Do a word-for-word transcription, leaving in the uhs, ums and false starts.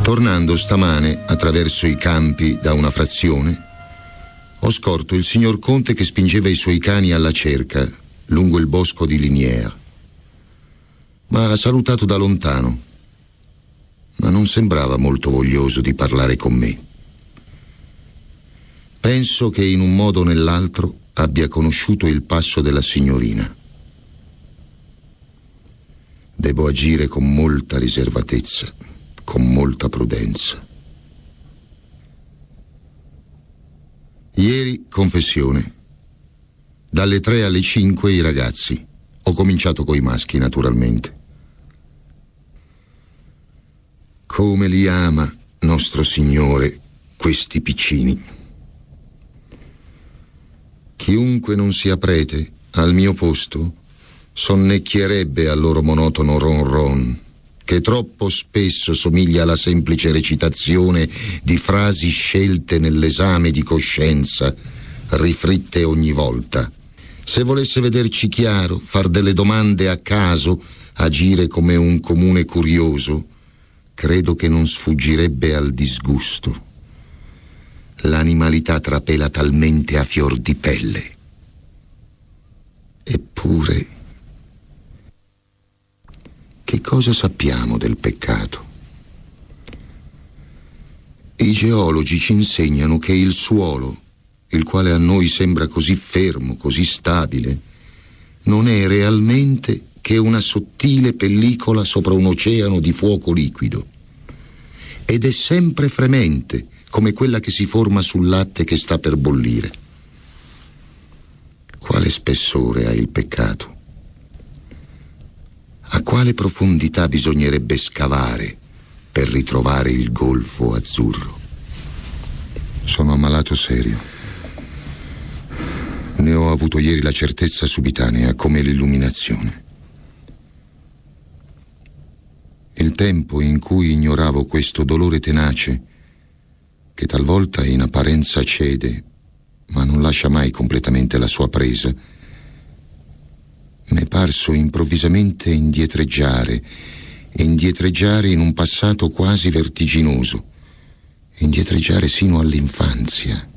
Tornando stamane attraverso i campi da una frazione, ho scorto il signor Conte che spingeva i suoi cani alla cerca lungo il bosco di Linière. Ma ha salutato da lontano, ma non sembrava molto voglioso di parlare con me. Penso che in un modo o nell'altro abbia conosciuto il passo della signorina. Devo agire con molta riservatezza, con molta prudenza. Ieri, confessione. Dalle tre alle cinque i ragazzi. Ho cominciato coi maschi, naturalmente. Come li ama nostro Signore questi piccini. Chiunque non sia prete al mio posto sonnecchierebbe al loro monotono ron ron, che troppo spesso somiglia alla semplice recitazione di frasi scelte nell'esame di coscienza, rifritte ogni volta. Se volesse vederci chiaro, far delle domande a caso, agire come un comune curioso, credo che non sfuggirebbe al disgusto. L'animalità trapela talmente a fior di pelle. Eppure, che cosa sappiamo del peccato? I geologi ci insegnano che il suolo, il quale a noi sembra così fermo, così stabile, non è realmente che una sottile pellicola sopra un oceano di fuoco liquido. Ed è sempre fremente, come quella che si forma sul latte che sta per bollire. Quale spessore ha il peccato? A quale profondità bisognerebbe scavare per ritrovare il golfo azzurro? Sono ammalato serio. Ne ho avuto ieri la certezza subitanea, come l'illuminazione. Il tempo in cui ignoravo questo dolore tenace, che talvolta in apparenza cede, ma non lascia mai completamente la sua presa, m'è parso improvvisamente indietreggiare, indietreggiare in un passato quasi vertiginoso, indietreggiare sino all'infanzia.